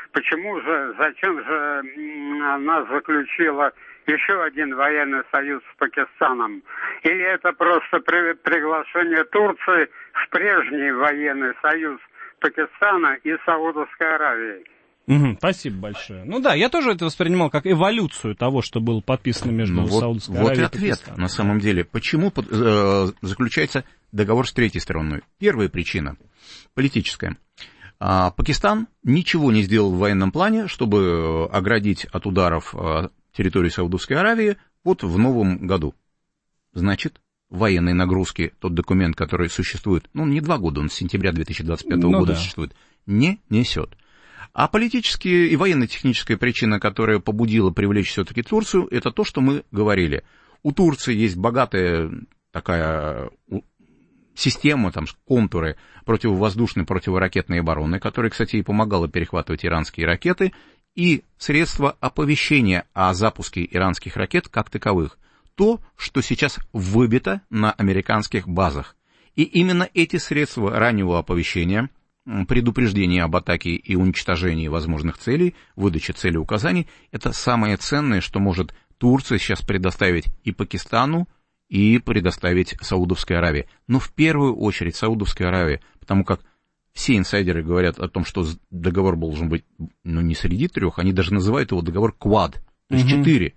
Зачем же она заключила еще один военный союз с Пакистаном? Или это просто приглашение Турции в прежний военный союз Пакистана и Саудовской Аравии? Спасибо большое. Я тоже это воспринимал как эволюцию того, что было подписано между Саудовской Аравией и Пакистаном. Вот и ответ, на самом деле. Почему заключается договор с третьей стороной? Первая причина политическая. Пакистан ничего не сделал в военном плане, чтобы оградить от ударов территорию Саудовской Аравии вот в новом году. Значит, военные нагрузки, тот документ, который существует, не 2 года, он с сентября 2025 года существует, не несет. А политические и военно-техническая причина, которая побудила привлечь все-таки Турцию, это то, что мы говорили. У Турции есть богатая такая система, контуры противовоздушной, противоракетной обороны, которая, кстати, и помогала перехватывать иранские ракеты, и средства оповещения о запуске иранских ракет как таковых. То, что сейчас выбито на американских базах. И именно эти средства раннего оповещения, предупреждение об атаке и уничтожении возможных целей, выдача целеуказаний, это самое ценное, что может Турция сейчас предоставить и Пакистану, и предоставить Саудовской Аравии. Но в первую очередь Саудовской Аравии, потому как все инсайдеры говорят о том, что договор должен быть, не среди 3, они даже называют его договор Quad, то есть 4.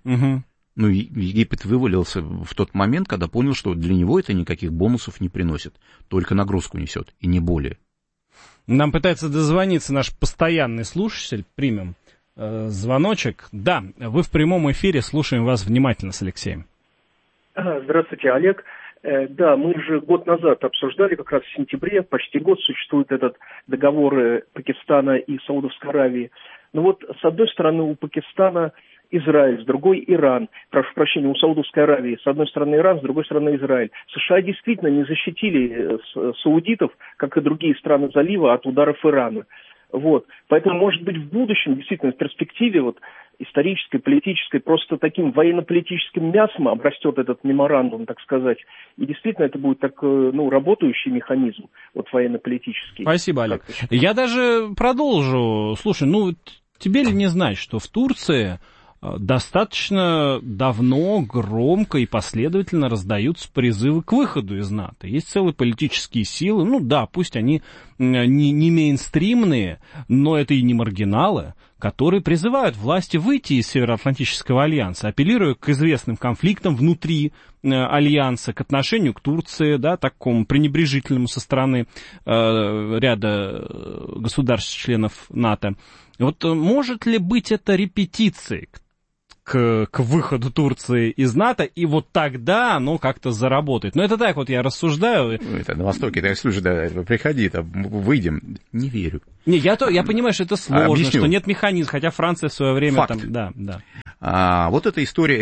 Египет вывалился в тот момент, когда понял, что для него это никаких бонусов не приносит, только нагрузку несет, и не более. Нам пытается дозвониться наш постоянный слушатель. Примем звоночек. Да, вы в прямом эфире, слушаем вас внимательно с Алексеем. Здравствуйте, Олег. Да, мы же год назад обсуждали, как раз в сентябре, почти год существует этот договор Пакистана и Саудовской Аравии. С одной стороны, у Пакистана Израиль, с другой Иран, прошу прощения, у Саудовской Аравии, с одной стороны Иран, с другой стороны Израиль. США действительно не защитили саудитов, как и другие страны залива, от ударов Ирана. Поэтому, может быть, в будущем, действительно, в перспективе исторической, политической, просто таким военно-политическим мясом обрастет этот меморандум, так сказать. И действительно, это будет работающий механизм, военно-политический. Спасибо, Олег. Я даже продолжу. Слушай, тебе ли не знать, что в Турции достаточно давно, громко и последовательно раздаются призывы к выходу из НАТО. Есть целые политические силы, ну да, пусть они не мейнстримные, но это и не маргиналы, которые призывают власти выйти из Североатлантического альянса, апеллируя к известным конфликтам внутри альянса, к отношению к Турции, да, такому пренебрежительному со стороны ряда государств-членов НАТО. Вот может ли быть это репетицией к выходу Турции из НАТО, и вот тогда оно как-то заработает? Ну, это так вот я рассуждаю. Это на Востоке, так, слушай, да, приходи, там, выйдем. Не верю. Не, я понимаю, что это сложно, объясню. что нет механизма, хотя Франция в свое время... Факт. Там, да. Вот эта история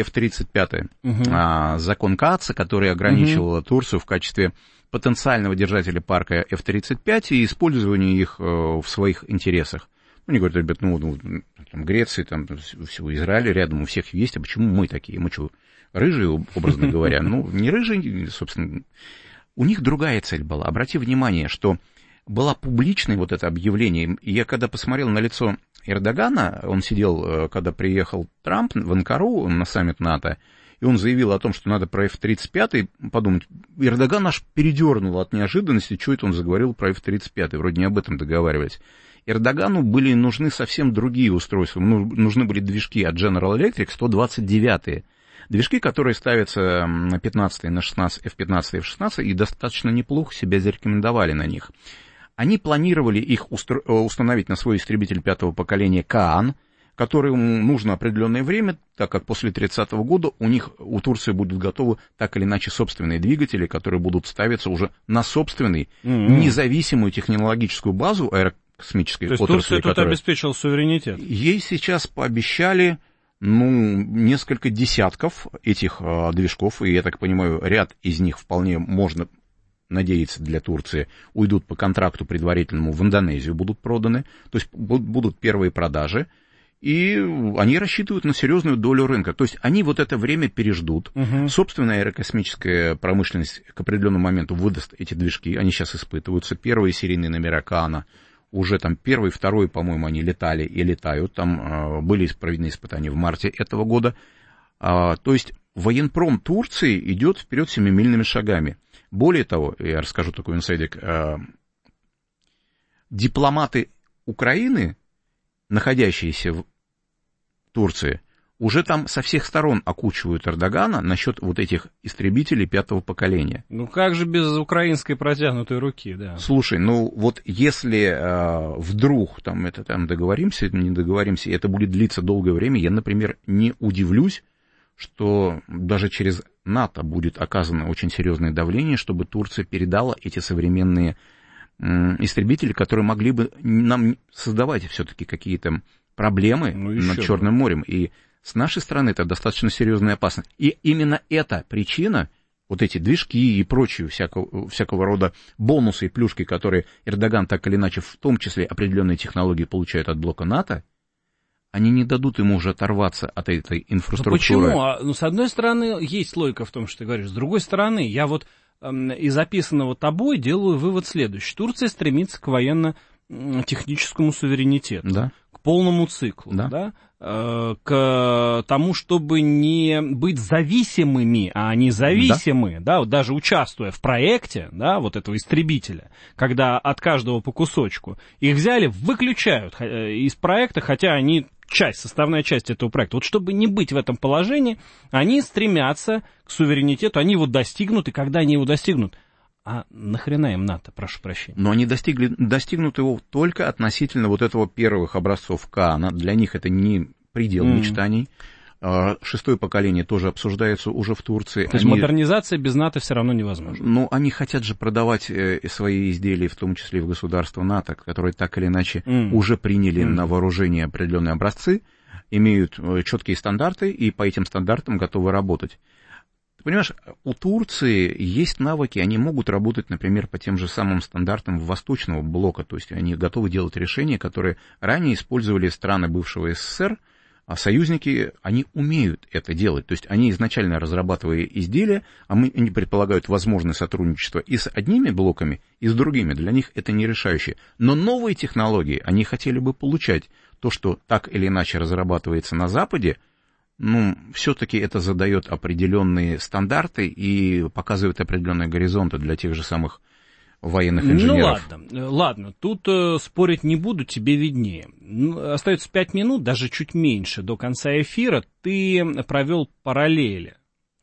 F-35. Закон Каца, который ограничивал Турцию в качестве потенциального держателя парка F-35 и использования их в своих интересах. Они говорят, ребят, там Греция, там всего Израиля рядом у всех есть, а почему мы такие? Мы что, рыжие, образно говоря? Ну, не рыжие, собственно. У них другая цель была. Обрати внимание, что было публичное вот это объявление. И я когда посмотрел на лицо Эрдогана, он сидел, когда приехал Трамп в Анкару на саммит НАТО, и он заявил о том, что надо про F-35 подумать. Эрдоган аж передернул от неожиданности, что это он заговорил про F-35, вроде не об этом договаривались. Эрдогану были нужны совсем другие устройства. Нужны были движки от General Electric 129-е. Движки, которые ставятся на 15-е, на 16, F-15 и F-16, и достаточно неплохо себя зарекомендовали на них. Они планировали их установить на свой истребитель пятого поколения Каан, которому нужно определенное время, так как после 30-го года у Турции будут готовы так или иначе собственные двигатели, которые будут ставиться уже на собственную независимую технологическую базу аэрокосмической отрасли. То есть Турция тут обеспечила суверенитет? Ей сейчас пообещали, несколько десятков этих движков, и, я так понимаю, ряд из них вполне можно надеяться для Турции, уйдут по контракту предварительному в Индонезию, будут проданы, то есть будут первые продажи, и они рассчитывают на серьезную долю рынка. То есть они вот это время переждут. Собственная аэрокосмическая промышленность к определенному моменту выдаст эти движки. Они сейчас испытываются. Первые серийные номера Каана, уже там первый, второй, по-моему, они летали и летают. Там были проведены испытания в марте этого года. То есть военпром Турции идет вперед семимильными шагами. Более того, я расскажу такой инсайдик, дипломаты Украины, находящиеся в Турции, уже там со всех сторон окучивают Эрдогана насчет вот этих истребителей пятого поколения. Ну как же без украинской протянутой руки, да. Слушай, вот если вдруг там договоримся, не договоримся, и это будет длиться долгое время, я, например, не удивлюсь, что даже через НАТО будет оказано очень серьезное давление, чтобы Турция передала эти современные истребители, которые могли бы нам создавать все-таки какие-то проблемы над Черным морем. И с нашей стороны это достаточно серьезная опасность. И именно эта причина, вот эти движки и прочие всякого рода бонусы и плюшки, которые Эрдоган так или иначе, в том числе определенные технологии, получает от блока НАТО, они не дадут ему уже оторваться от этой инфраструктуры. Почему? С одной стороны, есть логика в том, что ты говоришь. С другой стороны, я вот из описанного тобой делаю вывод следующий. Турция стремится к военно-техническому суверенитету, да, к полному циклу, да, к тому, чтобы не быть зависимыми, а они зависимы, да, вот даже участвуя в проекте, да, вот этого истребителя, когда от каждого по кусочку, их взяли, выключают из проекта, хотя они составная часть этого проекта. Вот чтобы не быть в этом положении, они стремятся к суверенитету, они его достигнут, и когда они его достигнут, а нахрена им НАТО, прошу прощения? Но они достигнут его только относительно вот этого первых образцов Каана. Для них это не предел мечтаний. Шестое поколение тоже обсуждается уже в Турции. То есть модернизация без НАТО все равно невозможна. Но они хотят же продавать свои изделия, в том числе и в государства НАТО, которые так или иначе уже приняли на вооружение определенные образцы, имеют четкие стандарты и по этим стандартам готовы работать. Ты понимаешь, у Турции есть навыки, они могут работать, например, по тем же самым стандартам Восточного блока, то есть они готовы делать решения, которые ранее использовали страны бывшего СССР, а союзники, они умеют это делать. То есть они изначально разрабатывая изделия, они предполагают возможное сотрудничество и с одними блоками, и с другими. Для них это не решающее. Но новые технологии они хотели бы получать. То, что так или иначе разрабатывается на Западе, все-таки это задает определенные стандарты и показывает определенные горизонты для тех же самых военных инженеров. Ладно, тут спорить не буду, тебе виднее. Остается 5 минут, даже чуть меньше, до конца эфира. Ты провел параллели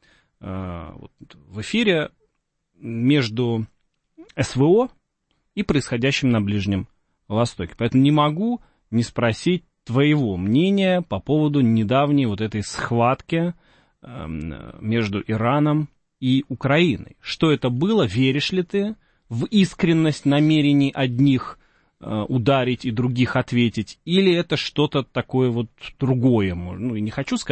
в эфире между СВО и происходящим на Ближнем Востоке. Поэтому не могу не спросить твоего мнения по поводу недавней вот этой схватки между Ираном и Украиной. Что это было? Веришь ли ты в искренность намерений одних ударить и других ответить? Или это что-то такое вот другое? И не хочу сказать